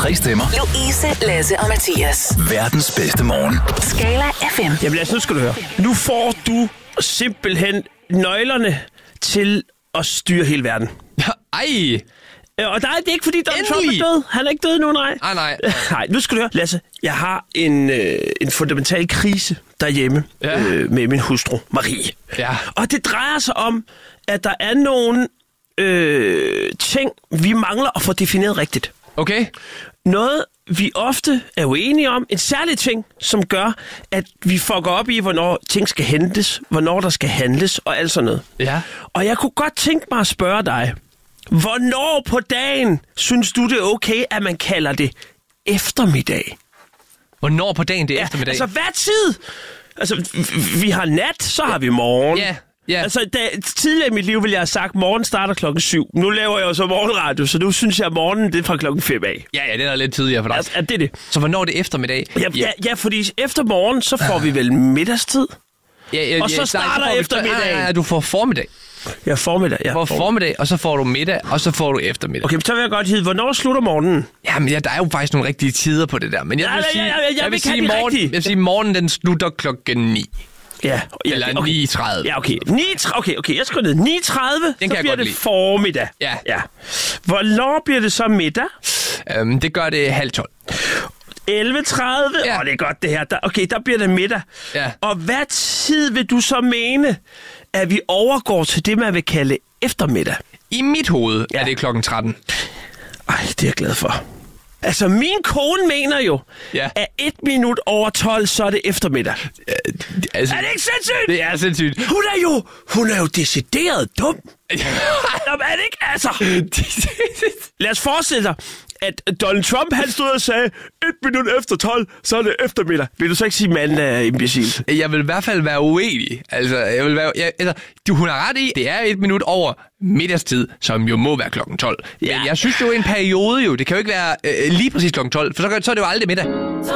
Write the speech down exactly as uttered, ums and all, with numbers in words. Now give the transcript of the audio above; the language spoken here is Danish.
Tre stemmer. Louise, Lasse og Mathias. Verdens bedste morgen. Skala F M. Jamen Lasse, nu skal du høre. Nu får du simpelthen nøglerne til at styre hele verden. Ej! Og der er det ikke, fordi Donald Trump Endelig. er død. Han er ikke død nu, nej. Ah, nej. Nej, nu skal du høre. Lasse, jeg har en, øh, en fundamental krise derhjemme Ja. øh, med min hustru, Marie. Ja. Og det drejer sig om, at der er nogle øh, ting, vi mangler at få defineret rigtigt. Okay. Noget, vi ofte er uenige om. En særlig ting, som gør, at vi fucker op i, hvornår ting skal hentes, hvornår der skal handles og alt sådan noget. Ja. Og jeg kunne godt tænke mig at spørge dig, hvornår på dagen synes du, det er okay, at man kalder det eftermiddag? Hvornår på dagen det er ja, eftermiddag? Altså, hvad tid? Altså, v- vi har nat, så har vi morgen. Ja, ja. Altså, da, tidligere i mit liv ville jeg have sagt, at morgen starter klokken syv. Nu laver jeg jo så morgenradio, så nu synes jeg, at morgenen det er fra klokken fem af. Ja, ja, det er lidt tidligere for dig. Altså, er det det? Så hvornår er det eftermiddag? Ja, ja, ja, fordi efter morgen, så får vi vel middagstid. Ja, ja, Og så ja, starter får vi- eftermiddagen. Nej, nej, du får formiddag. Ja, formiddag. Ja, Du får formiddag. formiddag, og så får du middag, og så får du eftermiddag. Okay, så vil jeg godt hide, hvornår slutter morgenen? Jamen, ja, der er jo faktisk nogle rigtige tider på det der. Men jeg Ja, vil ja, sige, ja, ja, jeg jeg vil vil ikke have sige, de morgen, rigtige. jeg vil sige, morgen den slutter klokken ni. Ja, ja Eller okay. ni tredive. Ja, okay. ni, okay, okay, jeg skriver ned. ni tredive, så kan jeg bliver godt det lide. formiddag. Ja. ja. Hvornår bliver det så middag? Øhm, det gør det halv tolv. elleve tredive? Åh, Ja. oh, det er godt det her. Der, okay, der bliver det middag. Ja. Og hvad tid vil du så mene, at vi overgår til det, man vil kalde eftermiddag? I mit hoved Ja. er det klokken tretten. Ej, det er jeg glad for. Altså, min kone mener jo, Ja. at et minut over tolv, så er det eftermiddag. Altså, Er det ikke sindssygt? det er sindssygt. Hun er jo, hun er jo decideret dum. Nå, er det ikke? Altså, lad os forestille dig, at Donald Trump, han stod og sagde, et minut efter tolv, så er det eftermiddag. Vil du så ikke sige, at manden er imbecil? Jeg vil i hvert fald være uenig. Altså, jeg vil være, jeg, altså, du, hun har ret i, det er et minut over middagstid, som jo må være klokken tolv. Ja. Men jeg synes jo, en periode jo, det kan jo ikke være øh, lige præcis klokken tolv, for så, så er det jo aldrig middag.